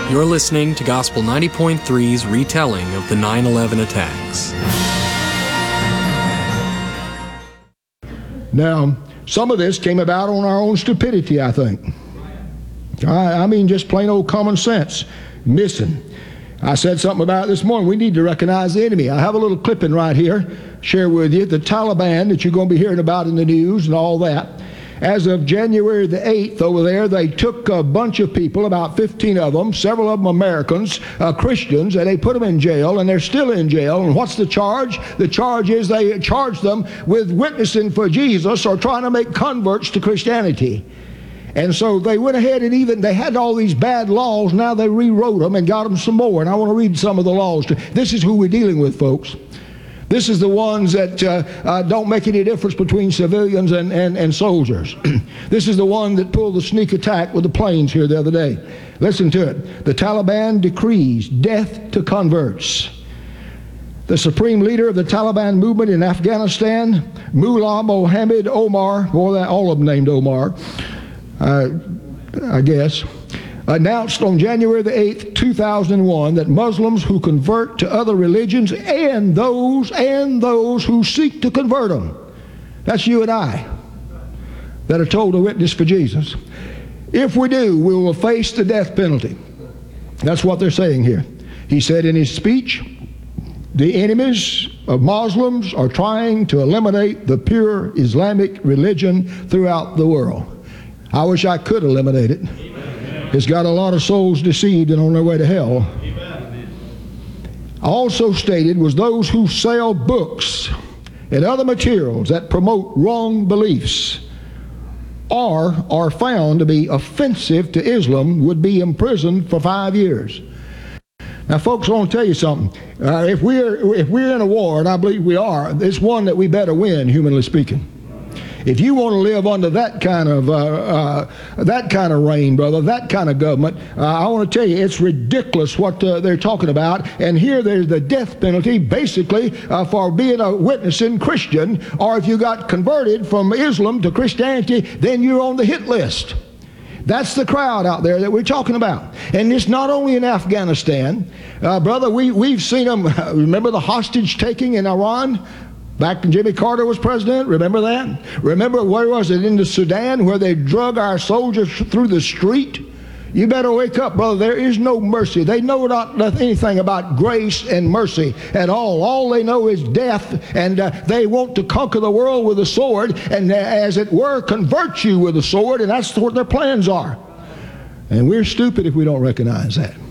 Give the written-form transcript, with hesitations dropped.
You're listening to Gospel 90.3's retelling of the 9/11 attacks. Now, some of this came about on our own stupidity, I think. I mean, just plain old common sense missing. I said something about it this morning. We need to recognize the enemy. I have a little clipping right here, share with you. The Taliban that you're going to be hearing about in the news and all that. As of January the 8th over there, they took a bunch of people, about 15 of them, several of them Americans, Christians, and they put them in jail, and they're still in jail. And what's the charge? The charge is they charged them with witnessing for Jesus or trying to make converts to Christianity. And so they went ahead and they had all these bad laws. Now they rewrote them and got them some more. And I want to read some of the laws. This is who we're dealing with, folks. This is the ones that don't make any difference between civilians and soldiers. This is the one that pulled the sneak attack with the planes here the other day. Listen to it. The Taliban decrees death to converts. The supreme leader of the Taliban movement in Afghanistan, Mullah Mohammed Omar, boy, all of them named Omar, I guess, announced on January the 8th, 2001, that Muslims who convert to other religions and those who seek to convert them, that's you and I, that are told to witness for Jesus, if we do, we will face the death penalty. That's what they're saying here. He said in his speech, the enemies of Muslims are trying to eliminate the pure Islamic religion throughout the world. I wish I could eliminate it. It's got a lot of souls deceived and on their way to hell. Also stated was those who sell books and other materials that promote wrong beliefs or are found to be offensive to Islam would be imprisoned for 5 years. Now, folks, I want to tell you something. If we're in a war, and I believe we are, it's one that we better win, humanly speaking. If you want to live under that kind of reign, brother, that kind of government, I want to tell you, it's ridiculous what they're talking about. And here there's the death penalty, basically, for being a witnessing Christian, or if you got converted from Islam to Christianity, then you're on the hit list. That's the crowd out there that we're talking about. And it's not only in Afghanistan. Brother, we've seen them. Remember the hostage taking in Iran? Back when Jimmy Carter was president, remember that? Remember, where was it, in the Sudan, where they drug our soldiers through the street? You better wake up, brother. There is no mercy. They know not anything about grace and mercy at all. All they know is death, and they want to conquer the world with a sword, and as it were, convert you with a sword, and that's what their plans are. And we're stupid if we don't recognize that.